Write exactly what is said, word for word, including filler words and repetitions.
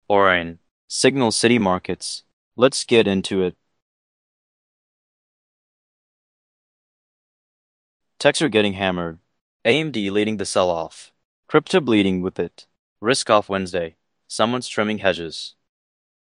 Foreign. Signal City Markets. Let's get into it. Techs are getting hammered. A M D leading the sell-off. Crypto bleeding with it. Risk off Wednesday. Someone's trimming hedges.